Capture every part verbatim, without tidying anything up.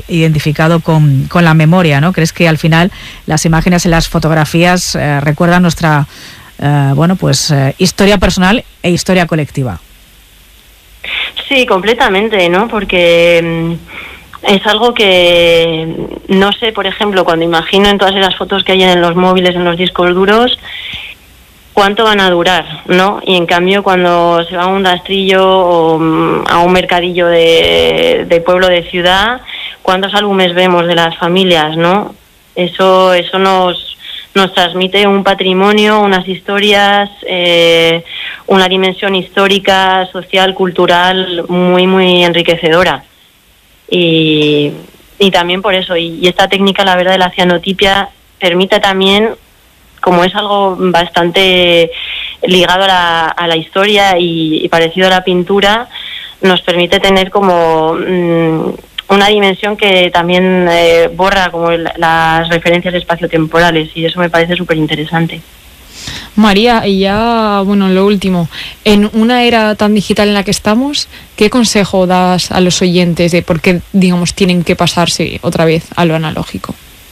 identificado con, con la memoria, ¿no? ¿Crees que al final las imágenes en las fotografías eh, recuerdan nuestra eh, bueno, pues eh, historia personal e historia colectiva? Sí, completamente, ¿no? Porque es algo que, no sé, por ejemplo, cuando imagino en todas esas fotos que hay en los móviles, en los discos duros, cuánto van a durar, ¿no? Y en cambio cuando se va a un rastrillo o a un mercadillo de, de pueblo, de ciudad, ¿cuántos álbumes vemos de las familias, no? Eso, eso nos, nos transmite un patrimonio, unas historias, eh, una dimensión histórica, social, cultural muy, muy enriquecedora. Y, y también por eso, y, y esta técnica, la verdad, de la cianotipia permite también, como es algo bastante ligado a la, a la historia y, y parecido a la pintura, nos permite tener como mmm, una dimensión que también eh, borra como el, las referencias espaciotemporales, y eso me parece súper interesante. María, y ya, bueno, lo último, en una era tan digital en la que estamos, ¿qué consejo das a los oyentes de por qué, digamos, tienen que pasarse otra vez a lo analógico?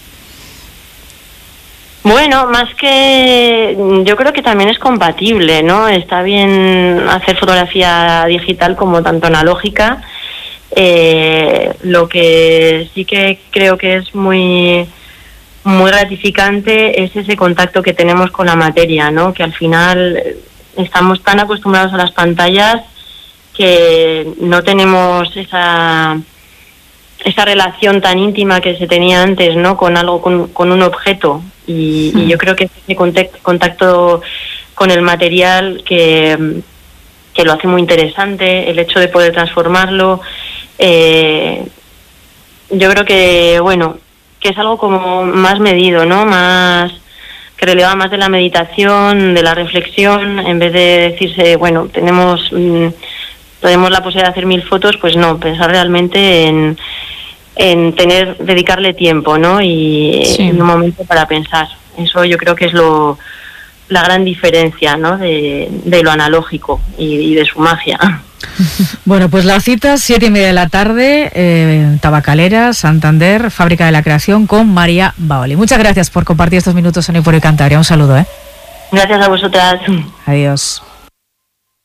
Bueno, más que, yo creo que también es compatible, ¿no? Está bien hacer fotografía digital como tanto analógica. Eh, lo que sí que creo que es muy, muy gratificante es ese contacto que tenemos con la materia, ¿no? Que al final estamos tan acostumbrados a las pantallas que no tenemos esa esa relación tan íntima que se tenía antes, ¿no? Con algo, con, con un objeto. Y, y yo creo que ese contacto con el material que, que lo hace muy interesante, el hecho de poder transformarlo, eh, yo creo que, bueno, que es algo como más medido, ¿no? Más, que releva más de la meditación, de la reflexión, en vez de decirse, bueno, tenemos, mmm, tenemos la posibilidad de hacer mil fotos, pues no, pensar realmente en en tener, dedicarle tiempo, ¿no? Y sí, un momento para pensar. Eso yo creo que es lo la gran diferencia, ¿no? De, de lo analógico y, y de su magia. Bueno, pues la cita, siete y media de la tarde, eh, Tabacalera, Santander, Fábrica de la Creación, con María Baoli. Muchas gracias por compartir estos minutos en Euforia Cantabria. Un saludo, ¿eh? Gracias a vosotras. Adiós.